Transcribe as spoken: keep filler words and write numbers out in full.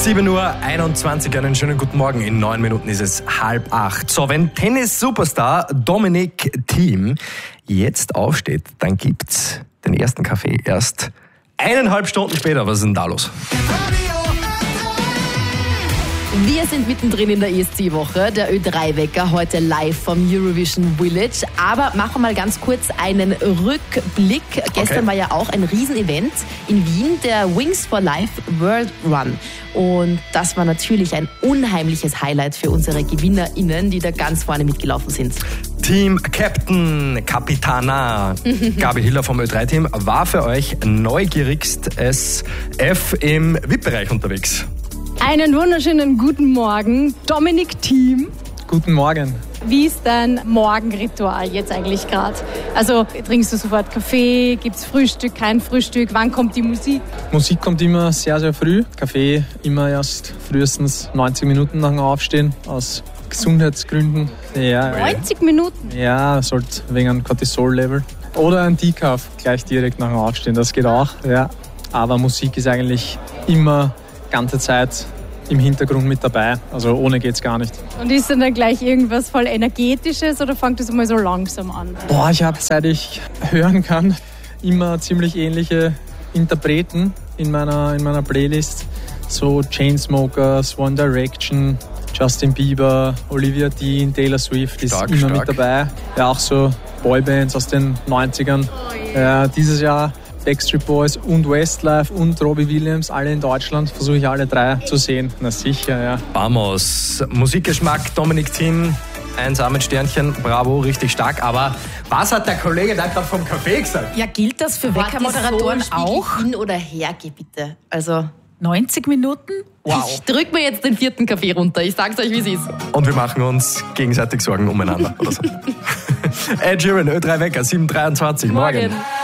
sieben Uhr einundzwanzig, einen schönen guten Morgen. In neun Minuten ist es halb acht. So, wenn Tennis-Superstar Dominic Thiem jetzt aufsteht, dann gibt's den ersten Kaffee erst eineinhalb Stunden später. Was ist denn da los? Wir sind mittendrin in der E S C-Woche, der Ö drei Wecker, heute live vom Eurovision Village. Aber machen wir mal ganz kurz einen Rückblick. Gestern Okay. war ja auch ein Riesenevent in Wien, der Wings for Life World Run. Und das war natürlich ein unheimliches Highlight für unsere GewinnerInnen, die da ganz vorne mitgelaufen sind. Team Captain Capitana Gabi Hiller vom Ö drei Team war für euch neugierigst S F im V I P-Bereich unterwegs. Einen wunderschönen guten Morgen, Dominic Thiem. Guten Morgen. Wie ist dein Morgenritual jetzt eigentlich gerade? Also trinkst du sofort Kaffee, gibt's Frühstück, kein Frühstück, wann kommt die Musik? Musik kommt immer sehr, sehr früh. Kaffee immer erst frühestens neunzig Minuten nach dem Aufstehen, aus Gesundheitsgründen. Ja, neunzig Minuten? ja sollte wegen einem Cortisol-Level. Oder ein Decaf gleich direkt nach dem Aufstehen, das geht auch. Ja. Aber Musik ist eigentlich immer ganze Zeit im Hintergrund mit dabei. Also ohne geht's gar nicht. Und ist dann, dann gleich irgendwas voll Energetisches oder fängt das mal so langsam an? Boah, ich habe, seit ich hören kann, immer ziemlich ähnliche Interpreten in meiner, in meiner Playlist. So Chainsmokers, One Direction, Justin Bieber, Olivia Dean, Taylor Swift ist Stark, immer stark. mit dabei. Ja, auch so Boybands aus den neunzigern. Ja, dieses Jahr Backstreet Boys und Westlife und Robbie Williams, alle in Deutschland, versuche ich alle drei zu sehen. Na sicher, ja. Vamos. Musikgeschmack, Dominic Thiem, eins mit Sternchen, bravo, richtig stark. Aber was hat der Kollege da gerade vom Kaffee gesagt? Ja, gilt das für Weckermoderatoren auch? Hin oder her, geh bitte. Also neunzig Minuten? wow. Ich drück mir jetzt den vierten Kaffee runter. Ich sag's euch, wie es ist. Und wir machen uns gegenseitig Sorgen umeinander. Oder so. Ed Sheeran, Ö drei Wecker, sieben Uhr dreiundzwanzig, morgen. Morgen.